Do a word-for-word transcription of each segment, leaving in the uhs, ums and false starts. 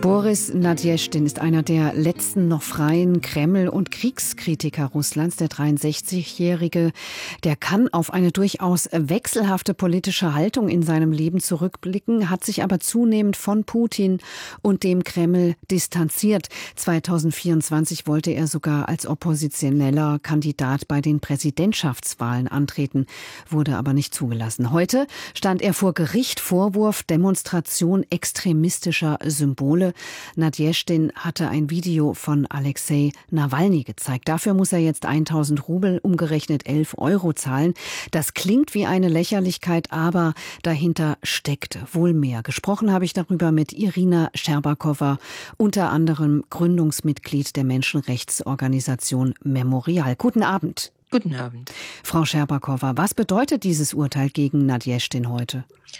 Boris Nadjeschtin ist einer der letzten noch freien Kreml- und Kriegskritiker Russlands. Der dreiundsechzigjährige, der kann auf eine durchaus wechselhafte politische Haltung in seinem Leben zurückblicken, hat sich aber zunehmend von Putin und dem Kreml distanziert. zweitausendvierundzwanzig wollte er sogar als oppositioneller Kandidat bei den Präsidentschaftswahlen antreten, wurde aber nicht zugelassen. Heute stand er vor Gericht, Vorwurf Demonstration extremistischer Symbole. Nadjeschtin hatte ein Video von Alexei Nawalny gezeigt. Dafür muss er jetzt tausend Rubel, umgerechnet elf Euro zahlen. Das klingt wie eine Lächerlichkeit, aber dahinter steckt wohl mehr. Gesprochen habe ich darüber mit Irina Scherbakowa, unter anderem Gründungsmitglied der Menschenrechtsorganisation Memorial. Guten Abend. Guten Abend. Frau Scherbakowa, was bedeutet dieses Urteil gegen Nadjeschtin heute?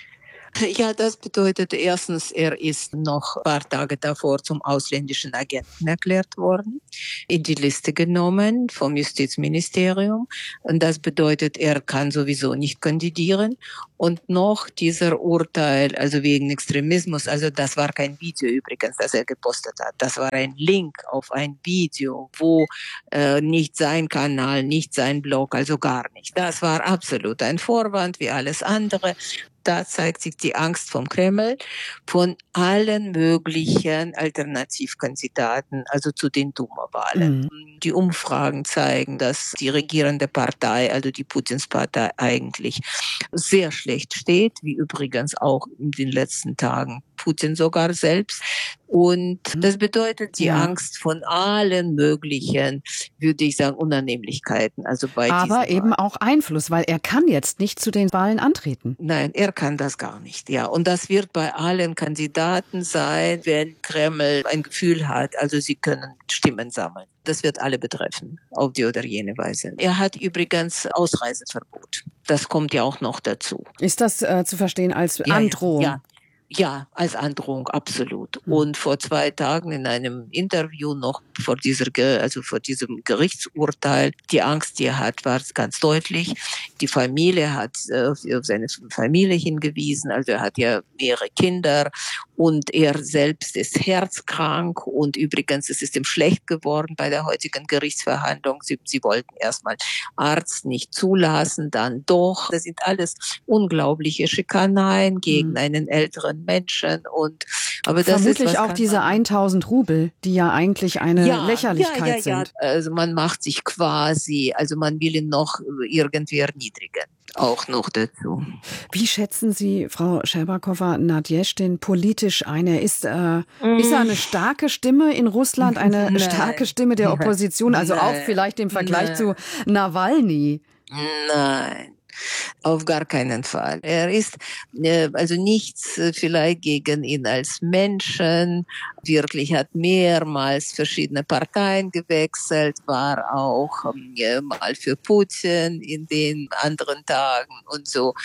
Ja, das bedeutet erstens, er ist noch ein paar Tage davor zum ausländischen Agenten erklärt worden, in die Liste genommen vom Justizministerium. Und das bedeutet, er kann sowieso nicht kandidieren. Und noch dieser Urteil, also wegen Extremismus, also das war kein Video übrigens, das er gepostet hat. Das war ein Link auf ein Video, wo äh, nicht sein Kanal, nicht sein Blog, also gar nicht. Das war absolut ein Vorwand wie alles andere. Da zeigt sich die Angst vom Kreml, von allen möglichen Alternativkandidaten, also zu den Duma-Wahlen. Mhm. Die Umfragen zeigen, dass die regierende Partei, also die Putins Partei, eigentlich sehr schlecht steht, wie übrigens auch in den letzten Tagen Putin sogar selbst. Und das bedeutet die ja. Angst von allen möglichen, würde ich sagen, Unannehmlichkeiten. Also bei Aber eben Wahlen. Auch Einfluss, weil er kann jetzt nicht zu den Wahlen antreten. Nein, er kann das gar nicht. Ja, und das wird bei allen Kandidaten sein, wenn Kreml ein Gefühl hat, also sie können Stimmen sammeln. Das wird alle betreffen, auf die oder jene Weise. Er hat übrigens Ausreiseverbot. Das kommt ja auch noch dazu. Ist das äh, zu verstehen als ja, Androhung? Ja. Ja, als Androhung, absolut. Und vor zwei Tagen in einem Interview noch vor dieser, also vor diesem Gerichtsurteil, die Angst, die er hat, war ganz deutlich. Die Familie hat äh, auf seine Familie hingewiesen, also er hat ja mehrere Kinder und er selbst ist herzkrank und übrigens es ist ihm schlecht geworden bei der heutigen Gerichtsverhandlung. Sie, sie wollten erstmal Arzt nicht zulassen, dann doch. Das sind alles unglaubliche Schikaneien gegen mhm. einen älteren Menschen und aber das vermutlich ist, auch diese tausend Rubel, die ja eigentlich eine ja, Lächerlichkeit ja, ja, sind. Ja. Also man macht sich quasi, also man will ihn noch irgendwie erniedrigen. Auch noch dazu. Wie schätzen Sie, Frau Scherbakowa, Nadjeschtin politisch ein? Er ist, äh, mm. ist er eine starke Stimme in Russland, eine Nein. starke Stimme der Opposition, also Nein. auch vielleicht im Vergleich Nein. zu Nawalny? Nein. Auf gar keinen Fall. Er ist äh, also nichts äh, vielleicht gegen ihn als Menschen, wirklich hat mehrmals verschiedene Parteien gewechselt, war auch äh, mal für Putin in den anderen Tagen und so.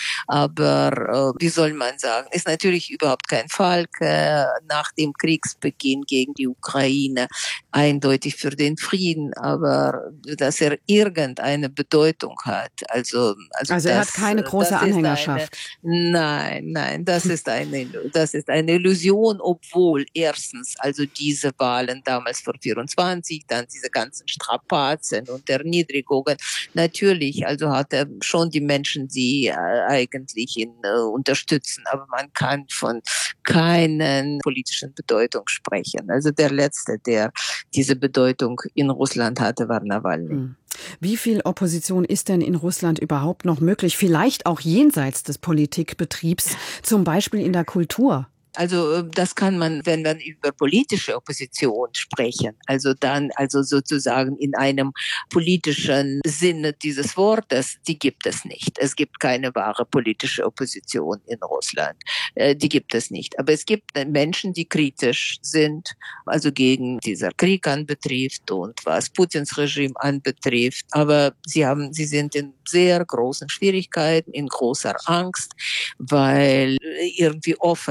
Aber äh, wie soll man sagen, ist natürlich überhaupt kein Falke nach dem Kriegsbeginn gegen die Ukraine, eindeutig für den Frieden, aber dass er irgendeine Bedeutung hat, also also, also er das, hat keine große Anhängerschaft. Eine, nein, nein, das ist eine, das ist eine Illusion, obwohl erstens, also diese Wahlen damals vor vierundzwanzig, dann diese ganzen Strapazen und Erniedrigungen, natürlich, also hat er schon die Menschen, die äh, eigentlich ihn äh, unterstützen, aber man kann von keinen politischen Bedeutung sprechen. Also der letzte, der diese Bedeutung in Russland hatte, war Nawalny. Hm. Wie viel Opposition ist denn in Russland überhaupt noch möglich? Vielleicht auch jenseits des Politikbetriebs, zum Beispiel in der Kultur? Also das kann man, wenn wir über politische Opposition sprechen, also dann also sozusagen in einem politischen Sinne dieses Wortes, die gibt es nicht. Es gibt keine wahre politische Opposition in Russland. Die gibt es nicht. Aber es gibt Menschen, die kritisch sind, also gegen dieser Krieg anbetrifft und was Putins Regime anbetrifft. Aber sie haben, sie sind in sehr großen Schwierigkeiten, in großer Angst, weil irgendwie offen ihre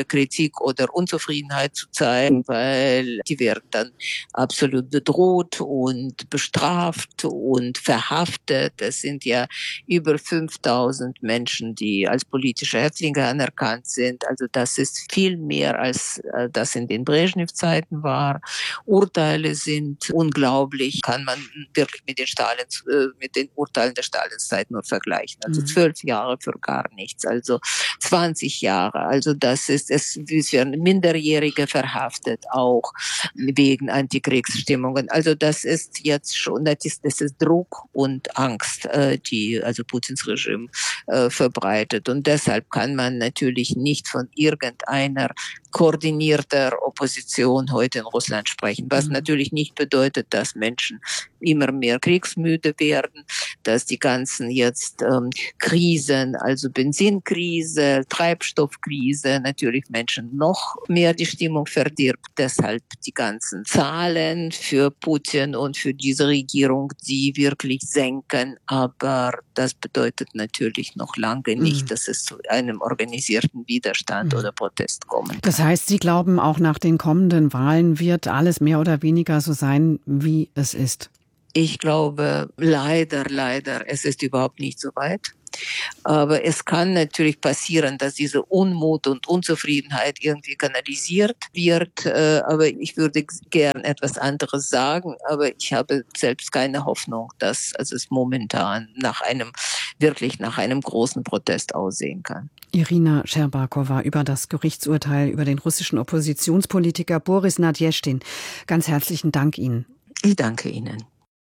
ihre Kritik oder Unzufriedenheit zu zeigen, weil die werden dann absolut bedroht und bestraft und verhaftet. Es sind ja über fünftausend Menschen, die als politische Häftlinge anerkannt sind. Also das ist viel mehr, als das in den Brezhnev-Zeiten war. Urteile sind unglaublich, kann man wirklich mit den, Stalin, mit den Urteilen der Stalinszeit nur vergleichen. Also mhm. zwölf Jahre für gar nichts, also zwanzig Jahre. Also das ist, es werden Minderjährige verhaftet, auch wegen Antikriegsstimmungen. Also das ist jetzt schon, das ist, das ist Druck und Angst, die also Putins Regime äh, verbreitet. Und deshalb kann man natürlich nicht von irgendeiner koordinierter Opposition heute in Russland sprechen, was mhm. natürlich nicht bedeutet, dass Menschen immer mehr kriegsmüde werden, dass die ganzen jetzt ähm, Krisen, also Benzinkrise, Treibstoffkrise, natürlich Menschen noch mehr die Stimmung verdirbt. Deshalb die ganzen Zahlen für Putin und für diese Regierung, die wirklich senken. Aber das bedeutet natürlich noch lange nicht, mhm. dass es zu einem organisierten Widerstand mhm. oder Protest kommen kann. Das heißt, Sie glauben, auch nach den kommenden Wahlen wird alles mehr oder weniger so sein, wie es ist? Ich glaube, leider, leider, es ist überhaupt nicht so weit. Aber es kann natürlich passieren, dass diese Unmut und Unzufriedenheit irgendwie kanalisiert wird. Aber ich würde gern etwas anderes sagen. Aber ich habe selbst keine Hoffnung, dass es momentan nach einem, wirklich nach einem großen Protest aussehen kann. Irina Scherbakowa über das Gerichtsurteil über den russischen Oppositionspolitiker Boris Nadjeschtin. Ganz herzlichen Dank Ihnen. Ich danke Ihnen.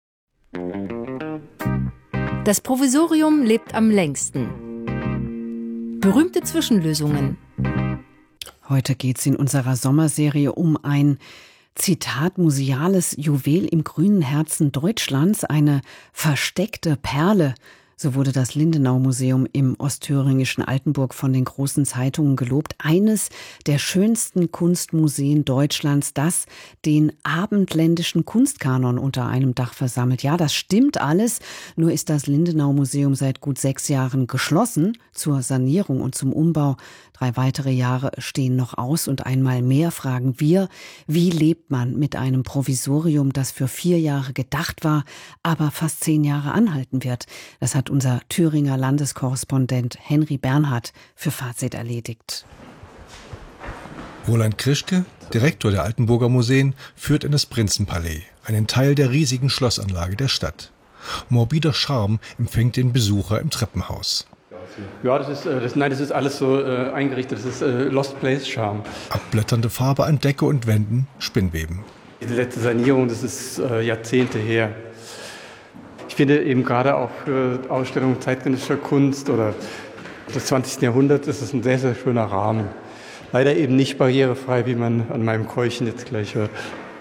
Das Provisorium lebt am längsten. Berühmte Zwischenlösungen. Heute geht es in unserer Sommerserie um ein, Zitat, museales Juwel im grünen Herzen Deutschlands, eine versteckte Perle. So wurde das Lindenau-Museum im ostthüringischen Altenburg von den großen Zeitungen gelobt. Eines der schönsten Kunstmuseen Deutschlands, das den abendländischen Kunstkanon unter einem Dach versammelt. Ja, das stimmt alles. Nur ist das Lindenau-Museum seit gut sechs Jahren geschlossen zur Sanierung und zum Umbau. Drei weitere Jahre stehen noch aus und einmal mehr fragen wir, wie lebt man mit einem Provisorium, das für vier Jahre gedacht war, aber fast zehn Jahre anhalten wird. Das hat unser Thüringer Landeskorrespondent Henry Bernhard für Fazit erledigt. Roland Krischke, Direktor der Altenburger Museen, führt in das Prinzenpalais, einen Teil der riesigen Schlossanlage der Stadt. Morbider Charme empfängt den Besucher im Treppenhaus. Ja, das ist, das, nein, das ist alles so äh, eingerichtet. Das ist äh, Lost Place Charme. Abblätternde Farbe an Decke und Wänden, Spinnweben. Die letzte Sanierung, das ist äh, Jahrzehnte her. Ich finde eben gerade auch für Ausstellungen zeitgenössischer Kunst oder des zwanzigsten Jahrhunderts ist es ein sehr, sehr schöner Rahmen. Leider eben nicht barrierefrei, wie man an meinem Keuchen jetzt gleich hört.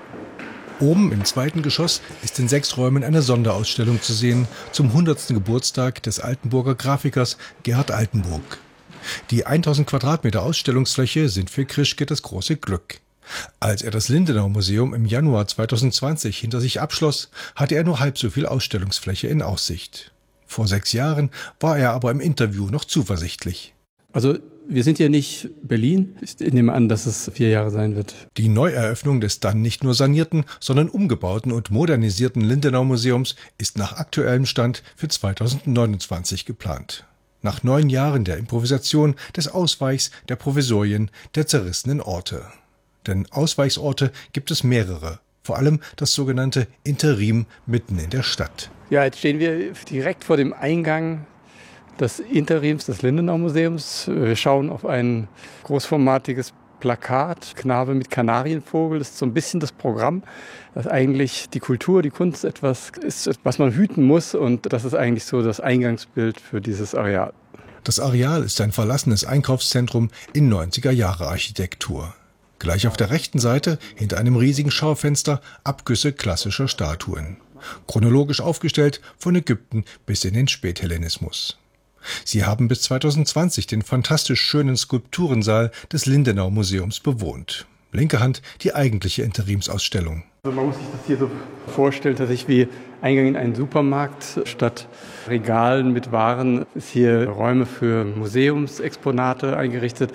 Oben im zweiten Geschoss ist in sechs Räumen eine Sonderausstellung zu sehen zum hundertsten Geburtstag des Altenburger Grafikers Gerhard Altenburg. Die tausend Quadratmeter Ausstellungsfläche sind für Krischke das große Glück. Als er das Lindenau-Museum im Januar zweitausendzwanzig hinter sich abschloss, hatte er nur halb so viel Ausstellungsfläche in Aussicht. Vor sechs Jahren war er aber im Interview noch zuversichtlich. Also wir sind ja nicht Berlin. Ich nehme an, dass es vier Jahre sein wird. Die Neueröffnung des dann nicht nur sanierten, sondern umgebauten und modernisierten Lindenau-Museums ist nach aktuellem Stand für zweitausendneunundzwanzig geplant. Nach neun Jahren der Improvisation, des Ausweichs, der Provisorien, der zerrissenen Orte. Denn Ausweichsorte gibt es mehrere. Vor allem das sogenannte Interim mitten in der Stadt. Ja, jetzt stehen wir direkt vor dem Eingang des Interims des Lindenau-Museums. Wir schauen auf ein großformatiges Plakat, Knabe mit Kanarienvogel. Das ist so ein bisschen das Programm, dass eigentlich die Kultur, die Kunst etwas ist, was man hüten muss. Und das ist eigentlich so das Eingangsbild für dieses Areal. Das Areal ist ein verlassenes Einkaufszentrum in neunziger-Jahre-Architektur. Gleich auf der rechten Seite, hinter einem riesigen Schaufenster, Abgüsse klassischer Statuen. Chronologisch aufgestellt von Ägypten bis in den Späthellenismus. Sie haben bis zweitausendzwanzig den fantastisch schönen Skulpturensaal des Lindenau-Museums bewohnt. Linke Hand die eigentliche Interimsausstellung. Also man muss sich das hier so vorstellen, tatsächlich wie Eingang in einen Supermarkt. Statt Regalen mit Waren ist hier Räume für Museumsexponate eingerichtet.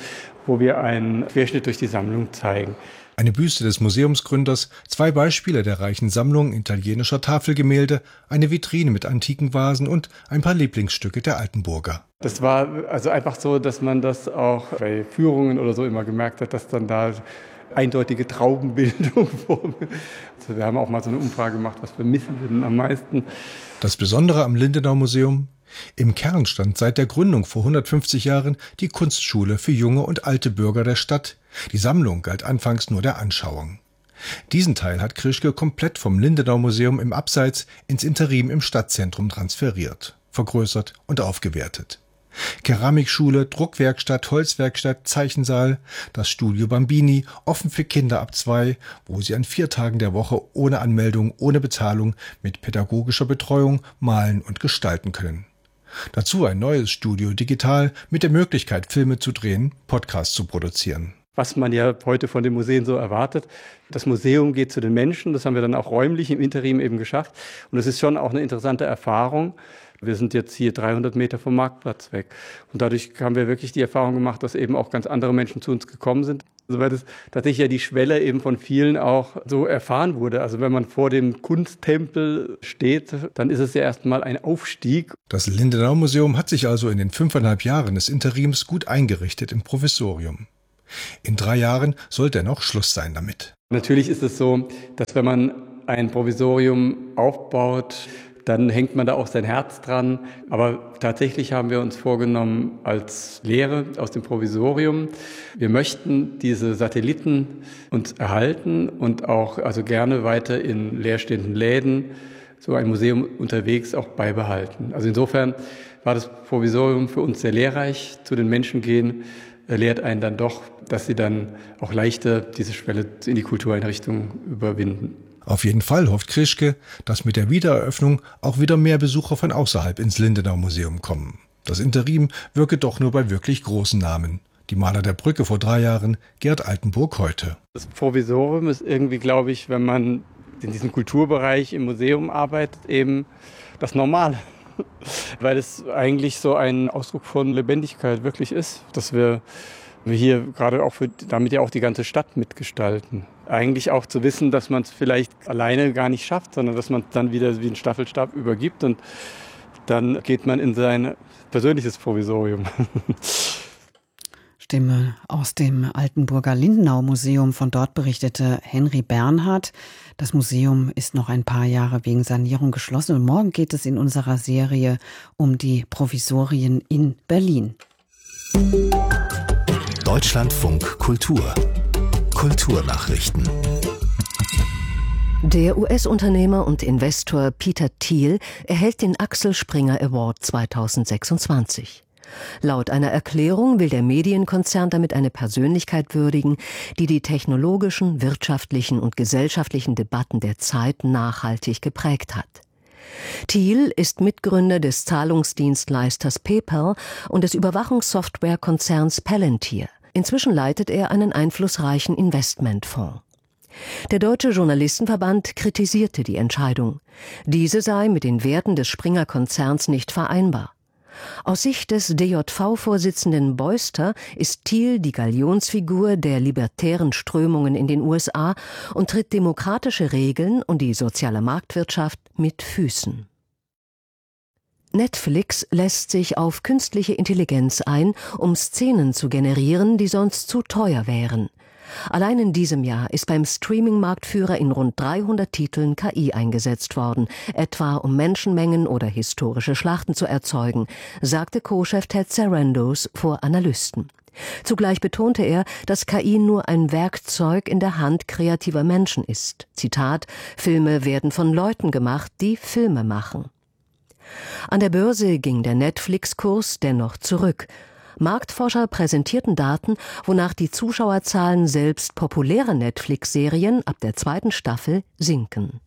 wo wir einen Querschnitt durch die Sammlung zeigen. Eine Büste des Museumsgründers, zwei Beispiele der reichen Sammlung italienischer Tafelgemälde, eine Vitrine mit antiken Vasen und ein paar Lieblingsstücke der Altenburger. Das war also einfach so, dass man das auch bei Führungen oder so immer gemerkt hat, dass dann da eindeutige Traubenbildung vor. Also wir haben auch mal so eine Umfrage gemacht, was vermissen wir denn am meisten. Das Besondere am Lindenau-Museum: Im Kern stand seit der Gründung vor hundertfünfzig Jahren die Kunstschule für junge und alte Bürger der Stadt. Die Sammlung galt anfangs nur der Anschauung. Diesen Teil hat Krischke komplett vom Lindenau-Museum im Abseits ins Interim im Stadtzentrum transferiert, vergrößert und aufgewertet. Keramikschule, Druckwerkstatt, Holzwerkstatt, Zeichensaal, das Studio Bambini, offen für Kinder ab zwei, wo sie an vier Tagen der Woche ohne Anmeldung, ohne Bezahlung, mit pädagogischer Betreuung malen und gestalten können. Dazu ein neues Studio digital mit der Möglichkeit, Filme zu drehen, Podcasts zu produzieren. Was man ja heute von den Museen so erwartet. Das Museum geht zu den Menschen, das haben wir dann auch räumlich im Interim eben geschafft. Und es ist schon auch eine interessante Erfahrung. Wir sind jetzt hier dreihundert Meter vom Marktplatz weg. Und dadurch haben wir wirklich die Erfahrung gemacht, dass eben auch ganz andere Menschen zu uns gekommen sind. Also weil das tatsächlich ja die Schwelle eben von vielen auch so erfahren wurde. Also wenn man vor dem Kunsttempel steht, dann ist es ja erstmal ein Aufstieg. Das Lindenau-Museum hat sich also in den fünfeinhalb Jahren des Interims gut eingerichtet im Provisorium. In drei Jahren soll dennoch Schluss sein damit. Natürlich ist es so, dass wenn man ein Provisorium aufbaut, dann hängt man da auch sein Herz dran. Aber tatsächlich haben wir uns vorgenommen als Lehre aus dem Provisorium, wir möchten diese Satelliten uns erhalten und auch also gerne weiter in leerstehenden Läden so ein Museum unterwegs auch beibehalten. Also insofern war das Provisorium für uns sehr lehrreich. Zu den Menschen gehen lehrt einen dann doch, dass sie dann auch leichter diese Schwelle in die Kultureinrichtung überwinden. Auf jeden Fall hofft Krischke, dass mit der Wiedereröffnung auch wieder mehr Besucher von außerhalb ins Lindenau-Museum kommen. Das Interim wirke doch nur bei wirklich großen Namen. Die Maler der Brücke vor drei Jahren, Gerd Altenburg heute. Das Provisorium ist irgendwie, glaube ich, wenn man in diesem Kulturbereich im Museum arbeitet, eben das Normale. Weil es eigentlich so ein Ausdruck von Lebendigkeit wirklich ist, dass wir, wir hier gerade auch für, damit ja auch die ganze Stadt mitgestalten. Eigentlich auch zu wissen, dass man es vielleicht alleine gar nicht schafft, sondern dass man es dann wieder wie einen Staffelstab übergibt und dann geht man in sein persönliches Provisorium. Stimme aus dem Altenburger Lindenau-Museum. Von dort berichtete Henry Bernhard. Das Museum ist noch ein paar Jahre wegen Sanierung geschlossen. Und morgen geht es in unserer Serie um die Provisorien in Berlin. Deutschlandfunk Kultur. Kulturnachrichten. Der U S-Unternehmer und Investor Peter Thiel erhält den Axel Springer Award zweitausendsechsundzwanzig. Laut einer Erklärung will der Medienkonzern damit eine Persönlichkeit würdigen, die die technologischen, wirtschaftlichen und gesellschaftlichen Debatten der Zeit nachhaltig geprägt hat. Thiel ist Mitgründer des Zahlungsdienstleisters PayPal und des Überwachungssoftwarekonzerns Palantir. Inzwischen leitet er einen einflussreichen Investmentfonds. Der Deutsche Journalistenverband kritisierte die Entscheidung. Diese sei mit den Werten des Springer-Konzerns nicht vereinbar. Aus Sicht des D J V-Vorsitzenden Beuster ist Thiel die Galionsfigur der libertären Strömungen in den U S A und tritt demokratische Regeln und die soziale Marktwirtschaft mit Füßen. Netflix lässt sich auf künstliche Intelligenz ein, um Szenen zu generieren, die sonst zu teuer wären. Allein in diesem Jahr ist beim Streaming-Marktführer in rund dreihundert Titeln K I eingesetzt worden, etwa um Menschenmengen oder historische Schlachten zu erzeugen, sagte Co-Chef Ted Sarandos vor Analysten. Zugleich betonte er, dass K I nur ein Werkzeug in der Hand kreativer Menschen ist. Zitat: Filme werden von Leuten gemacht, die Filme machen. An der Börse ging der Netflix-Kurs dennoch zurück. Marktforscher präsentierten Daten, wonach die Zuschauerzahlen selbst populärer Netflix-Serien ab der zweiten Staffel sinken.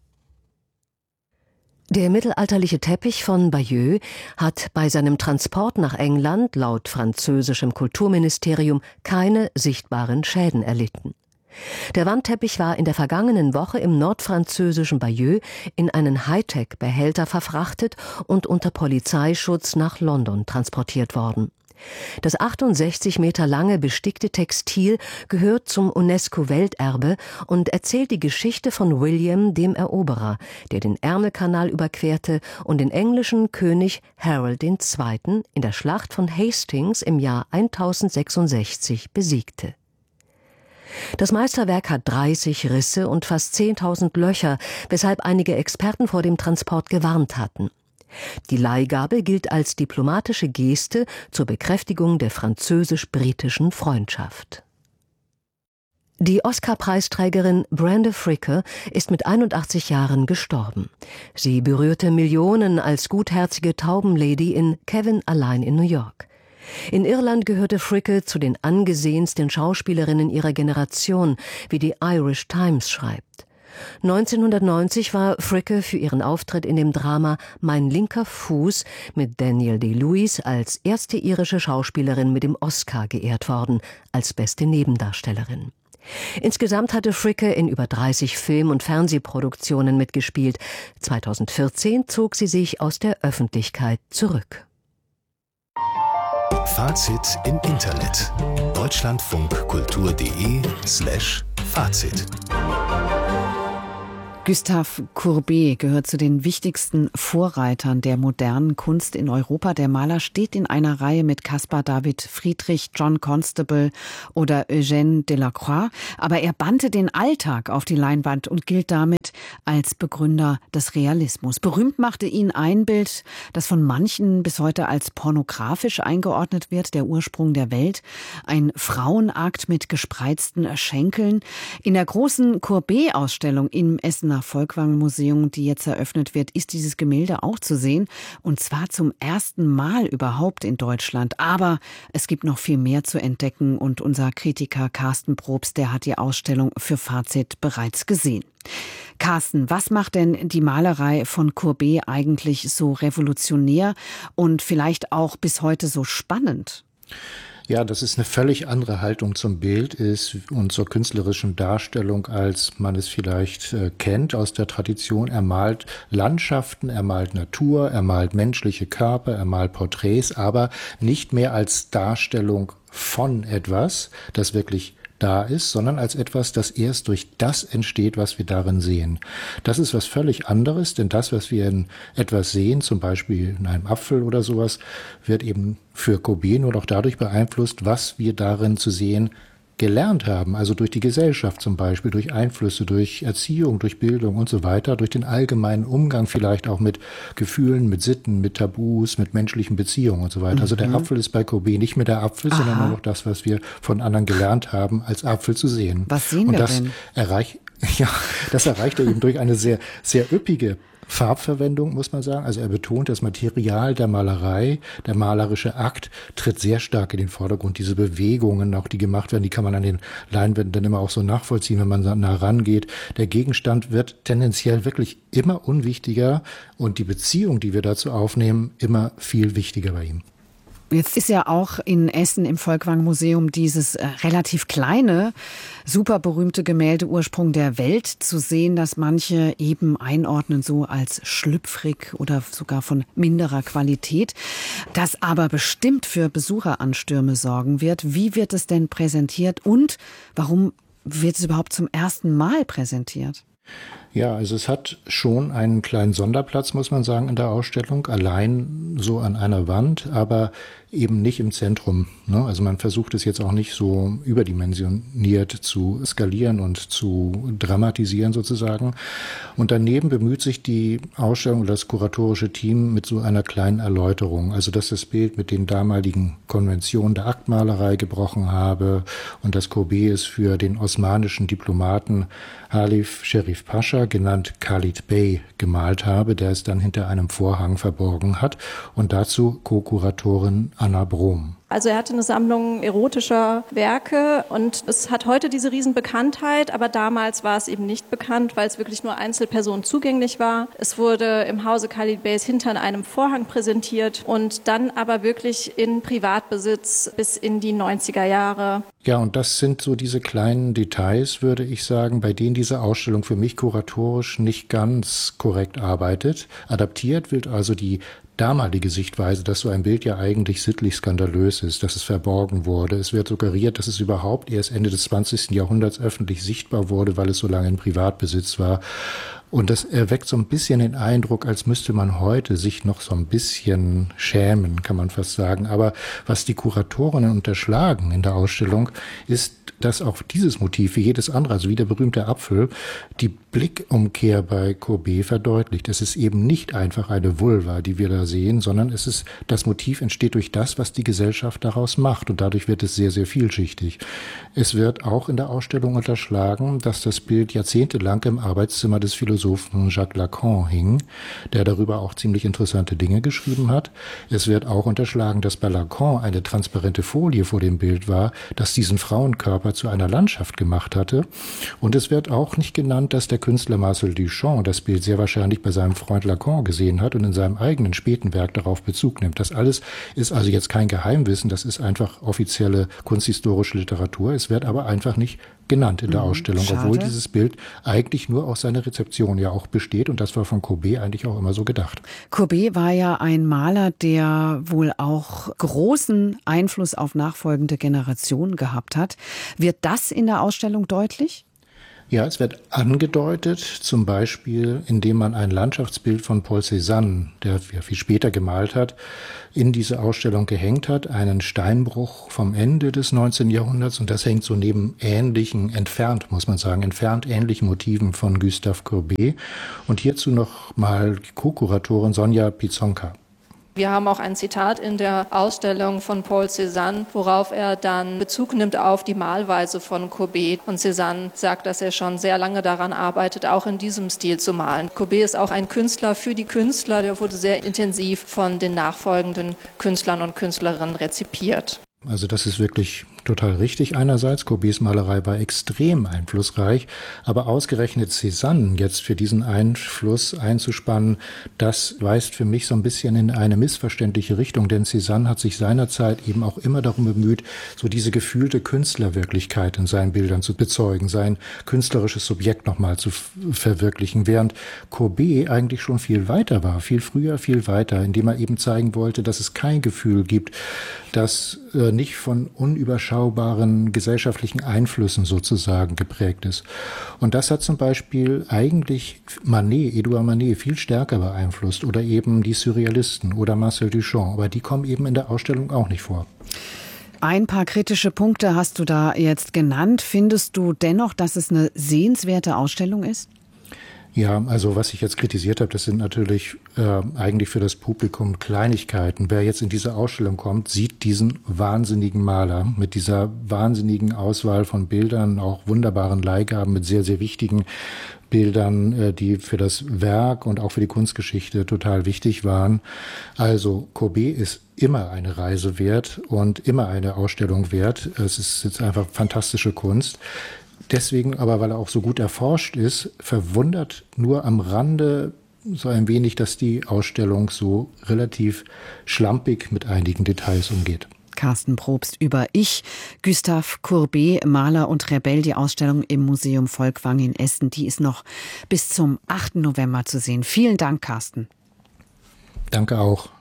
Der mittelalterliche Teppich von Bayeux hat bei seinem Transport nach England laut französischem Kulturministerium keine sichtbaren Schäden erlitten. Der Wandteppich war in der vergangenen Woche im nordfranzösischen Bayeux in einen Hightech-Behälter verfrachtet und unter Polizeischutz nach London transportiert worden. Das achtundsechzig Meter lange bestickte Textil gehört zum UNESCO-Welterbe und erzählt die Geschichte von William dem Eroberer, der den Ärmelkanal überquerte und den englischen König Harold der Zweite. In der Schlacht von Hastings im Jahr tausendsechsundsechzig besiegte. Das Meisterwerk hat dreißig Risse und fast zehntausend Löcher, weshalb einige Experten vor dem Transport gewarnt hatten. Die Leihgabe gilt als diplomatische Geste zur Bekräftigung der französisch-britischen Freundschaft. Die Oscar-Preisträgerin Brenda Fricker ist mit einundachtzig Jahren gestorben. Sie berührte Millionen als gutherzige Taubenlady in Kevin allein in New York. In Irland gehörte Fricker zu den angesehensten Schauspielerinnen ihrer Generation, wie die Irish Times schreibt. neunzehnhundertneunzig war Fricker für ihren Auftritt in dem Drama Mein linker Fuß mit Daniel Day-Lewis als erste irische Schauspielerin mit dem Oscar geehrt worden, als beste Nebendarstellerin. Insgesamt hatte Fricker in über dreißig Film- und Fernsehproduktionen mitgespielt. zweitausendvierzehn zog sie sich aus der Öffentlichkeit zurück. Fazit im Internet. deutschlandfunkkultur.de slash Fazit. Gustave Courbet gehört zu den wichtigsten Vorreitern der modernen Kunst in Europa. Der Maler steht in einer Reihe mit Caspar David Friedrich, John Constable oder Eugène Delacroix. Aber er bannte den Alltag auf die Leinwand und gilt damit als Begründer des Realismus. Berühmt machte ihn ein Bild, das von manchen bis heute als pornografisch eingeordnet wird, der Ursprung der Welt. Ein Frauenakt mit gespreizten Schenkeln. In der großen Courbet-Ausstellung im Essener Folkwang-Museum, die jetzt eröffnet wird, ist dieses Gemälde auch zu sehen. Und zwar zum ersten Mal überhaupt in Deutschland. Aber es gibt noch viel mehr zu entdecken. Und unser Kritiker Carsten Probst, der hat die Ausstellung für Fazit bereits gesehen. Carsten, was macht denn die Malerei von Courbet eigentlich so revolutionär und vielleicht auch bis heute so spannend? Ja, dass es eine völlig andere Haltung zum Bild ist und zur künstlerischen Darstellung, als man es vielleicht äh, kennt aus der Tradition. Er malt Landschaften, er malt Natur, er malt menschliche Körper, er malt Porträts, aber nicht mehr als Darstellung von etwas, das wirklich da ist, sondern als etwas, das erst durch das entsteht, was wir darin sehen. Das ist was völlig anderes, denn das, was wir in etwas sehen, zum Beispiel in einem Apfel oder sowas, wird eben für Courbet nur noch dadurch beeinflusst, was wir darin zu sehen gelernt haben, also durch die Gesellschaft zum Beispiel, durch Einflüsse, durch Erziehung, durch Bildung und so weiter, durch den allgemeinen Umgang vielleicht auch mit Gefühlen, mit Sitten, mit Tabus, mit menschlichen Beziehungen und so weiter. Mhm. Also der Apfel ist bei Courbet nicht mehr der Apfel, Aha. sondern nur noch das, was wir von anderen gelernt haben, als Apfel zu sehen. Was sehen und wir das denn? Erreich, ja, das erreicht er eben durch eine sehr, sehr üppige Farbverwendung, muss man sagen. Also er betont, das Material der Malerei, der malerische Akt tritt sehr stark in den Vordergrund. Diese Bewegungen, auch die gemacht werden, die kann man an den Leinwänden dann immer auch so nachvollziehen, wenn man nah rangeht. Der Gegenstand wird tendenziell wirklich immer unwichtiger und die Beziehung, die wir dazu aufnehmen, immer viel wichtiger bei ihm. Jetzt ist ja auch in Essen im Folkwang-Museum dieses äh, relativ kleine, super berühmte Gemälde Ursprung der Welt zu sehen, das manche eben einordnen so als schlüpfrig oder sogar von minderer Qualität, das aber bestimmt für Besucheranstürme sorgen wird. Wie wird es denn präsentiert und warum wird es überhaupt zum ersten Mal präsentiert? Ja, also es hat schon einen kleinen Sonderplatz, muss man sagen, in der Ausstellung, allein so an einer Wand, aber eben nicht im Zentrum, ne? Also man versucht es jetzt auch nicht so überdimensioniert zu skalieren und zu dramatisieren sozusagen. Und daneben bemüht sich die Ausstellung oder das kuratorische Team mit so einer kleinen Erläuterung, also dass das Bild mit den damaligen Konventionen der Aktmalerei gebrochen habe und dass Courbet es für den osmanischen Diplomaten Halif Sherif Pascha, genannt Khalid Bey, gemalt habe, der es dann hinter einem Vorhang verborgen hat, und dazu Co-Kuratorin Anna Brom. Also er hatte eine Sammlung erotischer Werke und es hat heute diese Riesenbekanntheit, aber damals war es eben nicht bekannt, weil es wirklich nur Einzelpersonen zugänglich war. Es wurde im Hause Khalid Beys hinter einem Vorhang präsentiert und dann aber wirklich in Privatbesitz bis in die neunziger Jahre. Ja, und das sind so diese kleinen Details, würde ich sagen, bei denen diese Ausstellung für mich kuratorisch nicht ganz korrekt arbeitet. Adaptiert wird also die damalige Sichtweise, dass so ein Bild ja eigentlich sittlich skandalös ist, dass es verborgen wurde. Es wird suggeriert, dass es überhaupt erst Ende des zwanzigsten Jahrhunderts öffentlich sichtbar wurde, weil es so lange in Privatbesitz war. Und das erweckt so ein bisschen den Eindruck, als müsste man heute sich noch so ein bisschen schämen, kann man fast sagen. Aber was die Kuratorinnen unterschlagen in der Ausstellung, ist, dass auch dieses Motiv, wie jedes andere, also wie der berühmte Apfel, die Blickumkehr bei Courbet verdeutlicht. Es ist eben nicht einfach eine Vulva, die wir da sehen, sondern es ist, das Motiv entsteht durch das, was die Gesellschaft daraus macht. Und dadurch wird es sehr, sehr vielschichtig. Es wird auch in der Ausstellung unterschlagen, dass das Bild jahrzehntelang im Arbeitszimmer des Philosophen Jacques Lacan hing, der darüber auch ziemlich interessante Dinge geschrieben hat. Es wird auch unterschlagen, dass bei Lacan eine transparente Folie vor dem Bild war, das diesen Frauenkörper zu einer Landschaft gemacht hatte. Und es wird auch nicht genannt, dass der Künstler Marcel Duchamp das Bild sehr wahrscheinlich bei seinem Freund Lacan gesehen hat und in seinem eigenen späten Werk darauf Bezug nimmt. Das alles ist also jetzt kein Geheimwissen, das ist einfach offizielle kunsthistorische Literatur. Es wird aber einfach nicht genannt in der Ausstellung, Schade. Obwohl dieses Bild eigentlich nur aus seiner Rezeption ja auch besteht und das war von Courbet eigentlich auch immer so gedacht. Courbet war ja ein Maler, der wohl auch großen Einfluss auf nachfolgende Generationen gehabt hat. Wird das in der Ausstellung deutlich? Ja, es wird angedeutet, zum Beispiel, indem man ein Landschaftsbild von Paul Cézanne, der ja viel später gemalt hat, in diese Ausstellung gehängt hat, einen Steinbruch vom Ende des neunzehnten Jahrhunderts. Und das hängt so neben ähnlichen, entfernt, muss man sagen, entfernt ähnlichen Motiven von Gustave Courbet. Und hierzu noch mal Co-Kuratorin Sonja Pizonka. Wir haben auch ein Zitat in der Ausstellung von Paul Cézanne, worauf er dann Bezug nimmt auf die Malweise von Courbet. Und Cézanne sagt, dass er schon sehr lange daran arbeitet, auch in diesem Stil zu malen. Courbet ist auch ein Künstler für die Künstler. Der wurde sehr intensiv von den nachfolgenden Künstlern und Künstlerinnen rezipiert. Also das ist wirklich total richtig einerseits. Courbets Malerei war extrem einflussreich, aber ausgerechnet Cézanne jetzt für diesen Einfluss einzuspannen, das weist für mich so ein bisschen in eine missverständliche Richtung, denn Cézanne hat sich seinerzeit eben auch immer darum bemüht, so diese gefühlte Künstlerwirklichkeit in seinen Bildern zu bezeugen, sein künstlerisches Subjekt nochmal zu verwirklichen, während Courbet eigentlich schon viel weiter war, viel früher, viel weiter, indem er eben zeigen wollte, dass es kein Gefühl gibt, das äh, nicht von unüberschaubaren gesellschaftlichen Einflüssen sozusagen geprägt ist. Und das hat zum Beispiel eigentlich Manet, Edouard Manet, viel stärker beeinflusst oder eben die Surrealisten oder Marcel Duchamp, aber die kommen eben in der Ausstellung auch nicht vor. Ein paar kritische Punkte hast du da jetzt genannt. Findest du dennoch, dass es eine sehenswerte Ausstellung ist? Ja, also was ich jetzt kritisiert habe, das sind natürlich äh, eigentlich für das Publikum Kleinigkeiten. Wer jetzt in diese Ausstellung kommt, sieht diesen wahnsinnigen Maler mit dieser wahnsinnigen Auswahl von Bildern, auch wunderbaren Leihgaben mit sehr, sehr wichtigen Bildern, äh, die für das Werk und auch für die Kunstgeschichte total wichtig waren. Also Courbet ist immer eine Reise wert und immer eine Ausstellung wert. Es ist jetzt einfach fantastische Kunst. Deswegen aber, weil er auch so gut erforscht ist, verwundert nur am Rande so ein wenig, dass die Ausstellung so relativ schlampig mit einigen Details umgeht. Carsten Probst über Ich, Gustave Courbet, Maler und Rebell. Die Ausstellung im Museum Volkwang in Essen, die ist noch bis zum achten November zu sehen. Vielen Dank, Carsten. Danke auch.